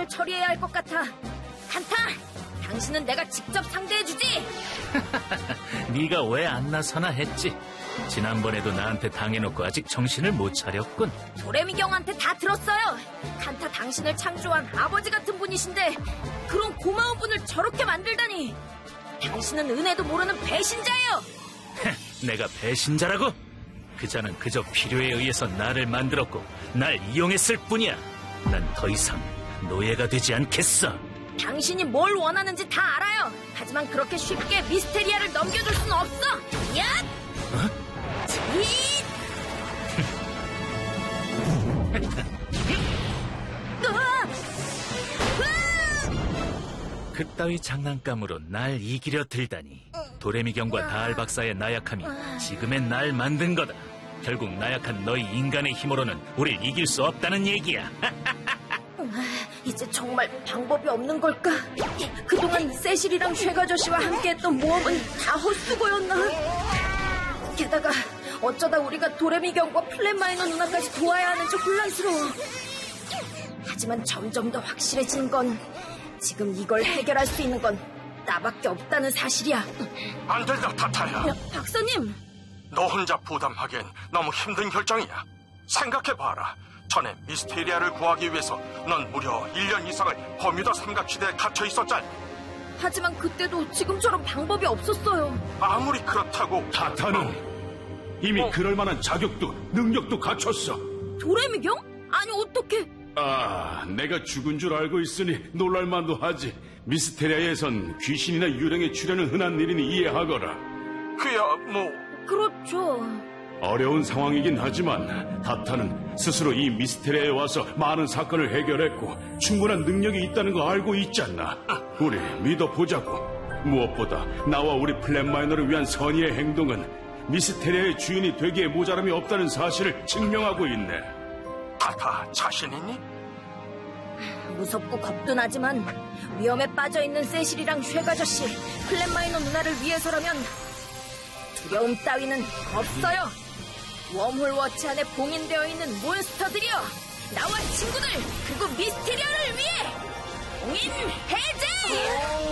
처리해야 할 것 같아. 칸타, 당신은 내가 직접 상대해주지. 네가 왜 안 나서나 했지. 지난번에도 나한테 당해놓고 아직 정신을 못 차렸군. 도레미 경한테 다 들었어요. 칸타 당신을 창조한 아버지 같은 분이신데 그런 고마운 분을 저렇게 만들다니. 당신은 은혜도 모르는 배신자예요. 내가 배신자라고? 그자는 그저 필요에 의해서 나를 만들었고 날 이용했을 뿐이야. 난 더 이상 노예가 되지 않겠어. 당신이 뭘 원하는지 다 알아요. 하지만 그렇게 쉽게 미스테리아를 넘겨줄 수는 없어. 야! 어? 그따위 장난감으로 날 이기려 들다니. 도레미 경과 다알 박사의 나약함이 지금의 날 만든 거다. 결국 나약한 너희 인간의 힘으로는 우릴 이길 수 없다는 얘기야. 이제 정말 방법이 없는 걸까? 그동안 세실이랑 쉐가저씨와 함께했던 모험은 다 헛수고였나? 게다가 어쩌다 우리가 도레미 경과 플랫마이너 누나까지 도와야 하는지 혼란스러워. 하지만 점점 더 확실해진 건 지금 이걸 해결할 수 있는 건 나밖에 없다는 사실이야. 안 된다, 타타야. 박사님! 너 혼자 부담하기엔 너무 힘든 결정이야. 생각해봐라. 전에 미스테리아를 구하기 위해서 넌 무려 1년 이상을 버뮤다 삼각지대에 갇혀 있었잖아. 하지만 그때도 지금처럼 방법이 없었어요. 아무리 그렇다고 타타는 이미 그럴 만한 자격도 능력도 갖췄어. 도레미 경? 아니 어떻게? 내가 죽은 줄 알고 있으니 놀랄만도 하지. 미스테리아에선 귀신이나 유령의 출현은 흔한 일이니 이해하거라. 그야 뭐... 그렇죠. 어려운 상황이긴 하지만 타타는 스스로 이 미스테리아에 와서 많은 사건을 해결했고 충분한 능력이 있다는 거 알고 있잖아. 우리 믿어보자고. 무엇보다 나와 우리 플랫마이너를 위한 선의의 행동은 미스테리아의 주인이 되기에 모자람이 없다는 사실을 증명하고 있네. 타타 자신 있니? 무섭고 겁도 나지만 위험에 빠져있는 세실이랑 쉐가저씨, 플랫마이너 누나를 위해서라면 두려움 따위는 없어요. 웜홀 워치 안에 봉인되어 있는 몬스터들이여, 나와 친구들 그리고 미스테리아를 위해 봉인 해제!